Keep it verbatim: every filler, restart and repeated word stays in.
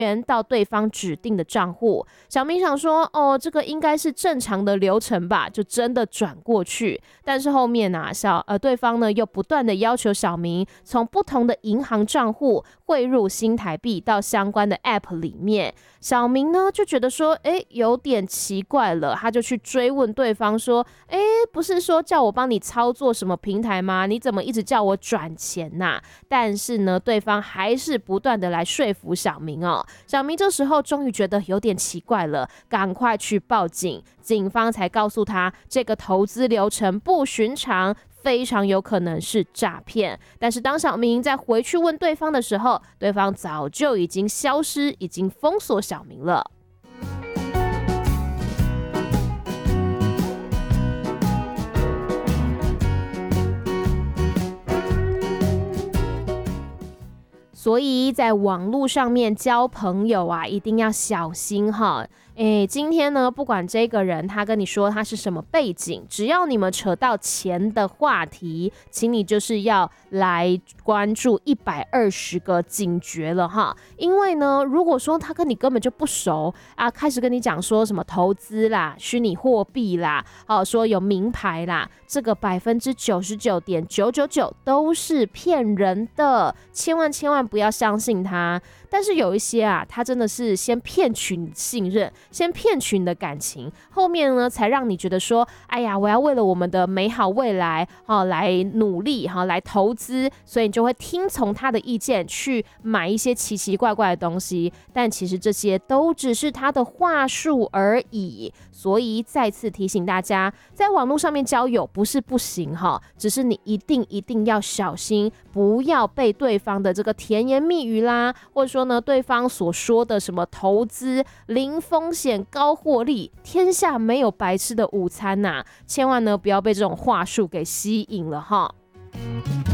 元到对方指定的账户。小明想说，哦，这个应该是正常的流程吧，就真的转过去。但是后面啊，小呃对方呢又不断的要求小明从不同的银行账户汇入新台币到相关的 App 里面。小明呢就觉得说，哎，有点奇怪了，他就去追问对方说，哎，不是说叫我帮你操作什么平台吗？你怎么一直叫我转钱呐、啊？但是呢，对方还是不断的来说服小明哦。小明这时候终于觉得有点奇怪了，赶快去报警。警方才告诉他，这个投资流程不寻常，非常有可能是诈骗。但是当小明再回去问对方的时候，对方早就已经消失，已经封锁小明了。所以在网络上面交朋友啊，一定要小心哈。诶，今天呢，不管这个人他跟你说他是什么背景，只要你们扯到钱的话题，请你就是要来关注一百二十个警觉了哈。因为呢，如果说他跟你根本就不熟啊，开始跟你讲说什么投资啦、虚拟货币啦，哦，说有名牌啦，这个百分之九十九点九九九都是骗人的，千万千万不要相信他。但是有一些啊，他真的是先骗取你的信任，先骗取你的感情，后面呢才让你觉得说，哎呀，我要为了我们的美好未来、哦、来努力、哦、来投资，所以你就会听从他的意见去买一些奇奇怪怪的东西，但其实这些都只是他的话术而已。所以再次提醒大家，在网络上面交友不是不行哈，只是你一定一定要小心，不要被对方的这个甜言蜜语啦，或者说呢对方所说的什么投资零风险高获利，天下没有白吃的午餐呐、啊，千万呢不要被这种话术给吸引了哈。